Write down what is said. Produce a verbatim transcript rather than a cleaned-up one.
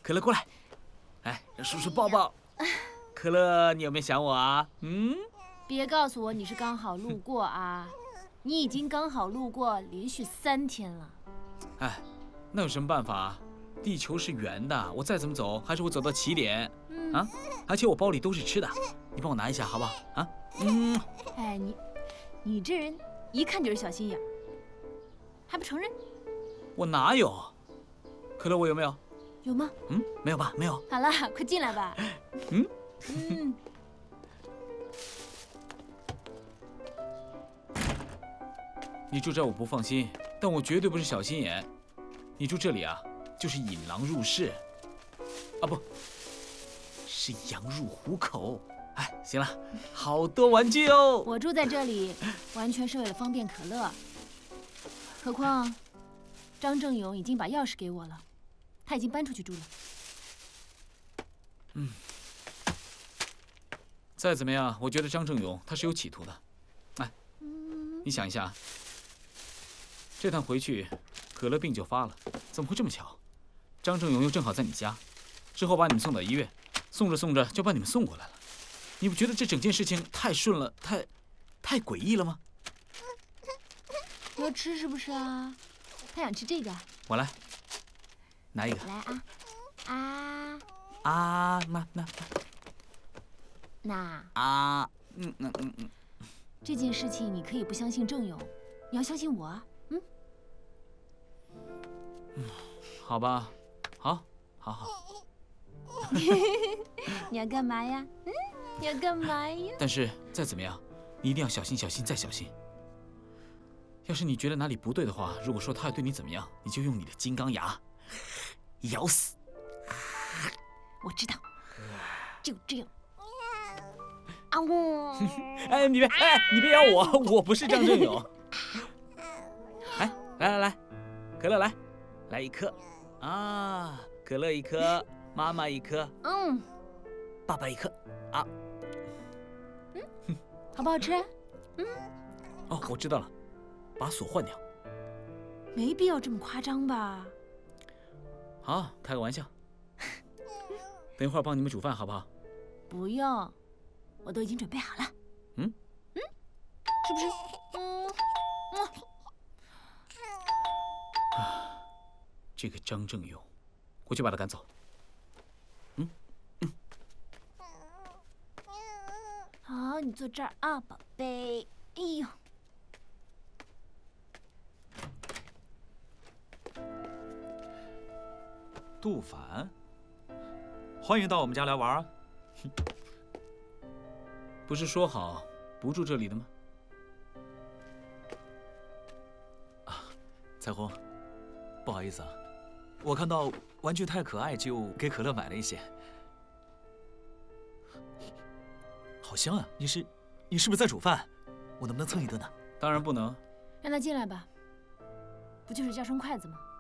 可乐过来，哎，让叔叔抱抱。可乐，你有没有想我啊？嗯？ 别告诉我你是刚好路过啊！你已经刚好路过连续三天了。 哎，那有什么办法啊？地球是圆的，我再怎么走还是会走到起点。嗯、啊，而且我包里都是吃的，你帮我拿一下好不好？啊？嗯。 哎，你，你这人一看就是小心眼，还不承认？ 我哪有？可乐，我有没有？ 有吗？ 嗯，没有吧？没有。 好了，快进来吧。 嗯。 嗯。 你住这我不放心，但我绝对不是小心眼。你住这里啊，就是引狼入室，啊不，是羊入虎口。哎，行了，好多玩具哦。 我住在这里，完全是为了方便可乐。何况，张正勇已经把钥匙给我了，他已经搬出去住了。 嗯。再怎么样，我觉得张正勇他是有企图的。哎，你想一下。这趟回去，可乐病就发了，怎么会这么巧？张正勇又正好在你家，之后把你们送到医院，送着送着就把你们送过来了。你不觉得这整件事情太顺了，太，太诡异了吗？ 要吃是不是啊？他想吃这个。 我来，拿一个。 来啊，啊啊，那那那啊，嗯嗯嗯嗯。 这件事情你可以不相信郑勇，你要相信我啊。嗯。 嗯，好吧，好，好好。 你要干嘛呀？嗯，你要干嘛呀？ 但是再怎么样，你一定要小心，小心再小心。要是你觉得哪里不对的话，如果说他要对你怎么样，你就用你的金刚牙咬死。 我知道，就这样。啊呜！ 哎，你别，哎，你别咬我，我不是张正勇。哎，来来来，可乐来，来一颗，啊，可乐一颗，妈妈一颗， 嗯， 爸爸一颗，啊， 嗯，好不好吃？嗯， 哦，我知道了，把锁换掉。 没必要这么夸张吧？ 好，开个玩笑。等一会儿帮你们煮饭好不好？ 不用，我都已经准备好了。 嗯嗯，是不是？嗯嗯。 啊，这个张正勇，我去把他赶走。嗯嗯。 好，你坐这儿啊，宝贝。哎呦。 杜凡，欢迎到我们家来玩啊！ 不是说好不住这里的吗？ 啊，彩虹，不好意思啊，我看到玩具太可爱，就给可乐买了一些。好香啊！你是，你是不是在煮饭？我能不能蹭一顿呢？ 当然不能。 让他进来吧，不就是叫声筷子吗？